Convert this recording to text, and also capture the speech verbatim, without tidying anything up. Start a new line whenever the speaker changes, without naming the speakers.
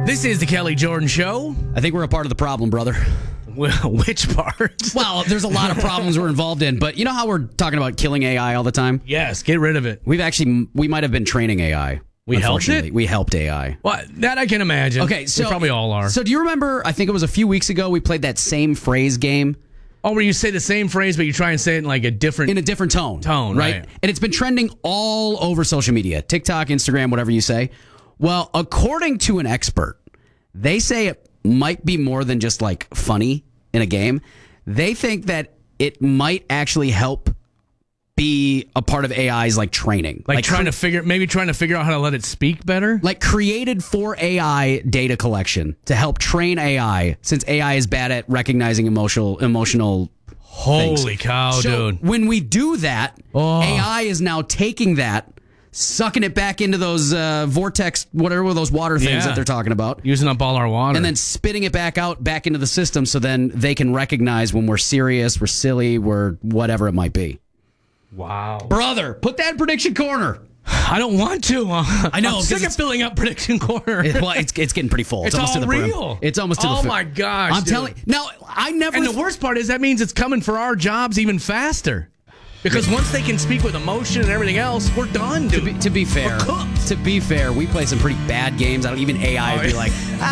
This is the Kelly Jordan Show.
I think we're a part of the problem, brother.
Well, which part?
Well, there's a lot of problems we're involved in, but you know how we're talking about killing A I all the time?
Yes, get rid of it.
We've actually, we might have been training A I.
We helped
unfortunately.
it?
We helped A I.
Well, that I can imagine.
Okay, so
we probably all are.
So do you remember, I think it was a few weeks ago, we played that same phrase game?
Oh, where you say the same phrase, but you try and say it in like a different...
In a different tone.
Tone, right.
And it's been trending all over social media, TikTok, Instagram, whatever you say. Well, according to an expert, they say it might be more than just like funny in a game. They think that it might actually help be a part of A I's like training.
Like,
like
trying
cre-
to figure, maybe trying to figure out how to let it speak better?
Like created for A I data collection to help train A I, since A I is bad at recognizing emotional emotional
Holy
things.
cow,
So
dude.
when we do that,
Oh.
A I is now taking that, sucking it back into those uh, vortex, whatever those water things
Yeah.
that they're talking about,
Using up all our water.
and then spitting it back out, back into the system, so then they can recognize when we're serious, we're silly, we're whatever it might be.
Wow.
Brother, put that in prediction corner.
I don't want to. I
know,
I'm sick
'cause
of
it's-
filling up prediction corner.
It- well, it's it's getting pretty full.
It's
almost
all
to the brim.
real.
It's almost to the
Oh,
fi-
my gosh,
I'm
dude.
telling. Now, I never.
And the worst part is that means it's coming for our jobs even faster. Because once they can speak with emotion and everything else, we're done, dude.
To be, to be fair,
We're cooked.
to be fair, we play some pretty bad games. I don't even A I would be like,